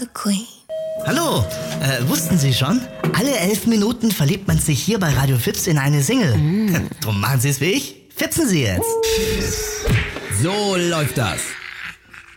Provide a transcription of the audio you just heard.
the queen. Hallo, wussten Sie schon? Alle 11 Minuten verliebt man sich hier bei Radio Fips in eine Single. Drum machen Sie es wie ich. Fipsen Sie jetzt. So läuft das.